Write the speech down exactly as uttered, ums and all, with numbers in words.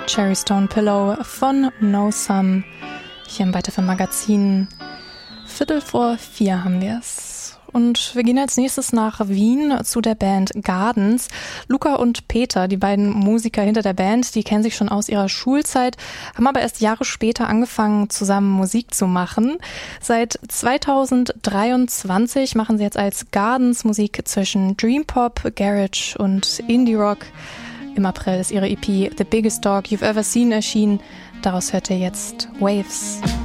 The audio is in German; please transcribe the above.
Cherry Stone Pillow von No Sum. Hier im Weiter für Magazin. Viertel vor vier haben wir es. Und wir gehen als nächstes nach Wien zu der Band Gardens. Luca und Peter, die beiden Musiker hinter der Band, die kennen sich schon aus ihrer Schulzeit, haben aber erst Jahre später angefangen, zusammen Musik zu machen. Seit zweitausenddreiundzwanzig machen sie jetzt als Gardens Musik zwischen Dream Pop, Garage und Indie Rock. Im April ist ihre E P The Biggest Dog You've Ever Seen erschienen. Daraus hört ihr jetzt Waves.